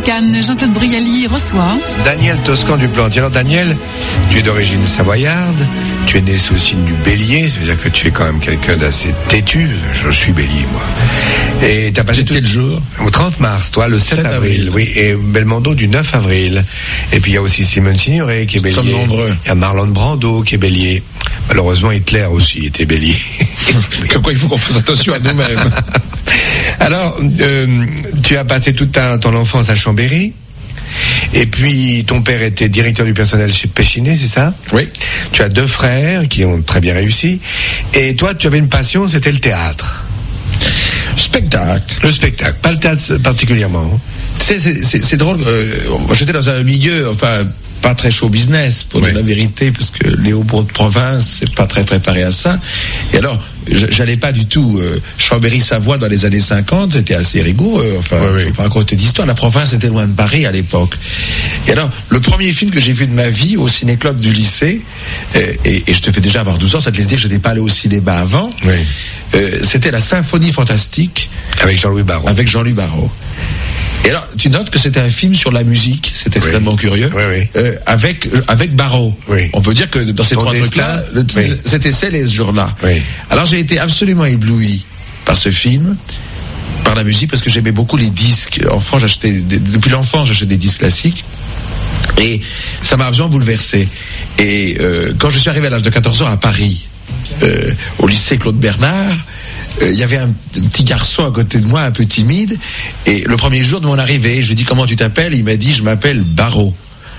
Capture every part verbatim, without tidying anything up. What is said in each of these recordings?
Cannes, Jean-Claude Brialy reçoit Daniel Toscan du Plantier. Alors Daniel, tu es d'origine savoyarde, tu es né sous le signe du Bélier, c'est-à-dire que tu es quand même quelqu'un d'assez têtu. Je suis Bélier, moi. Et t'as passé tout quel jour? Au trente mars, toi, le sept avril. Oui, et Belmondo du neuf avril. Et puis il y a aussi Simone Signoret qui est Bélier. Nous sommes nombreux. Il y a Marlon Brando qui est Bélier. Malheureusement, Hitler aussi était Bélier. Comme quoi, il faut qu'on fasse attention à nous-mêmes. Alors, euh, tu as passé toute ta, ton enfance à Chambéry. Et puis, ton père était directeur du personnel chez Péchinet, c'est ça? Oui. Tu as deux frères qui ont très bien réussi. Et toi, tu avais une passion, c'était le théâtre. Spectacle. Le spectacle, pas le théâtre particulièrement. Tu sais, c'est, c'est, c'est drôle. Euh, j'étais dans un milieu, enfin, pas très show business, pour dire la vérité, parce que les hauts-bourgs de province, c'est pas très préparé à ça. Et alors, j'allais pas du tout. Euh, Chambéry-Savoie dans les années cinquante, c'était assez rigoureux. Enfin, ouais, je vais pas raconter d'histoire. La province était loin de Paris à l'époque. Et alors, le premier film que j'ai vu de ma vie au ciné-club du lycée, euh, et, et je te fais déjà avoir douze ans, ça te laisse dire que je n'étais pas allé au cinéma avant. Oui. Euh, c'était la Symphonie Fantastique avec Jean-Louis Barrault. Avec Jean-Louis Barrault. Et alors, tu notes que c'était un film sur la musique, c'est extrêmement oui. curieux, oui, oui. Euh, avec euh, avec Barrault. Oui. On peut dire que dans ces Ton trois trucs-là, le, oui. c'était scellé ce jour-là. Oui. Alors j'ai été absolument ébloui par ce film, par la musique, parce que j'aimais beaucoup les disques. Enfant, j'achetais des, depuis l'enfance, j'achetais des disques classiques. Et ça m'a absolument bouleversé. Et euh, quand je suis arrivé à l'âge de quatorze ans à Paris, euh, au lycée Claude Bernard, il euh, y avait un petit garçon à côté de moi, un peu timide, et le premier jour de mon arrivée, je lui ai dit comment tu t'appelles, il m'a dit je m'appelle Barrault.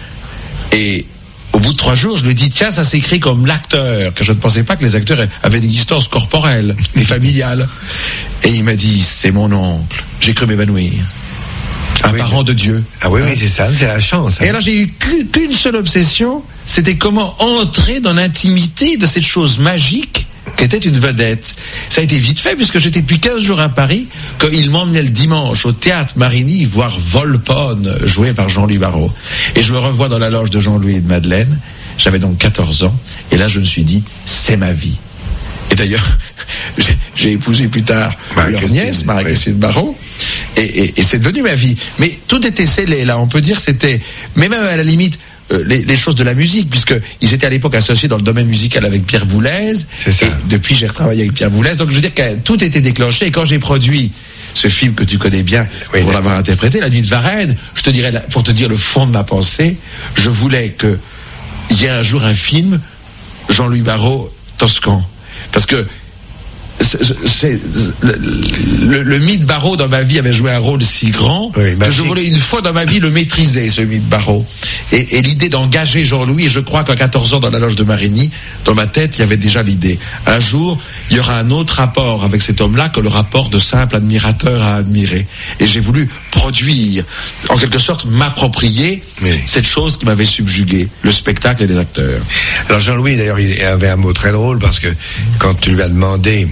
Et au bout de trois jours, je lui ai dit tiens, ça s'écrit comme l'acteur, car je ne pensais pas que les acteurs avaient une existence corporelle et familiale. Et il m'a dit c'est mon oncle. J'ai cru m'évanouir. Un oui, parent de Dieu. Ah oui, oui, c'est ça, c'est la chance. Hein. Et alors j'ai eu qu'une seule obsession, c'était comment entrer dans l'intimité de cette chose magique qui était une vedette. Ça a été vite fait, puisque j'étais depuis quinze jours à Paris, quand il m'emmenait le dimanche au Théâtre Marigny voir Volpone, joué par Jean-Louis Barrault. Et je me revois dans la loge de Jean-Louis et de Madeleine. J'avais donc quatorze ans. Et là, je me suis dit, c'est ma vie. Et d'ailleurs, j'ai, j'ai épousé plus tard leur nièce, Marie-Christine oui. Barrault. Et, et, et c'est devenu ma vie. Mais tout était scellé, là. On peut dire c'était... Mais même à la limite... Les, les choses de la musique, puisqu'ils étaient à l'époque associés dans le domaine musical avec Pierre Boulez. C'est ça. Et depuis, j'ai retravaillé avec Pierre Boulez. Donc, je veux dire que tout était déclenché. Et quand j'ai produit ce film que tu connais bien, oui, pour l'avoir interprété, La Nuit de Varennes, je te dirais, pour te dire le fond de ma pensée, je voulais que il y ait un jour un film Jean-Louis Barrault Toscan. Parce que C'est, c'est, le, le, le mythe Barrault dans ma vie avait joué un rôle si grand oui, que je voulais une fois dans ma vie le maîtriser, ce mythe Barrault. Et, et l'idée d'engager Jean-Louis, et je crois qu'à quatorze ans dans la loge de Marigny, dans ma tête, il y avait déjà l'idée. Un jour, il y aura un autre rapport avec cet homme-là que le rapport de simple admirateur à admirer. Et j'ai voulu produire, en quelque sorte, m'approprier oui. cette chose qui m'avait subjugué, le spectacle et les acteurs. Alors Jean-Louis, d'ailleurs, il avait un mot très drôle parce que quand tu lui as demandé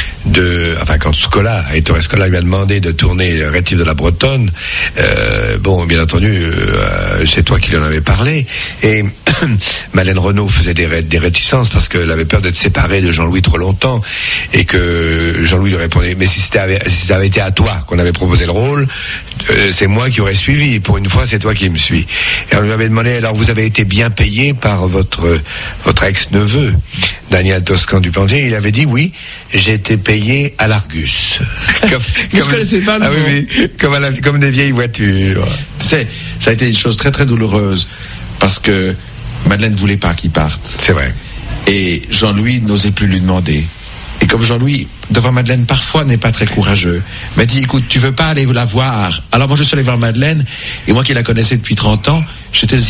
de, enfin quand Scola, Ettore Scola lui a demandé de tourner Rétif de la Bretonne, euh, bon, bien entendu, euh, c'est toi qui lui en avais parlé, et Madeleine Renaud faisait des, ré, des réticences parce qu'elle avait peur d'être séparée de Jean-Louis trop longtemps, et que Jean-Louis lui répondait, mais si, c'était, si ça avait été à toi qu'on avait proposé le rôle, euh, c'est moi qui aurais suivi, pour une fois c'est toi qui me suis. Et on lui avait demandé, alors vous avez été bien payé par votre, votre ex-neveu, Daniel Toscan du Plantier, il avait dit oui, j'ai été payé à l'Argus. Comme, comme, je connaissais pas le ah oui, oui, comme, à la, comme des vieilles voitures. Tu sais, ça a été une chose très très douloureuse parce que Madeleine ne voulait pas qu'il parte. C'est vrai. Et Jean-Louis n'osait plus lui demander. Et comme Jean-Louis, devant Madeleine, parfois n'est pas très courageux, m'a dit, écoute, tu veux pas aller la voir? Alors moi je suis allé voir Madeleine, et moi qui la connaissais depuis trente ans, j'étais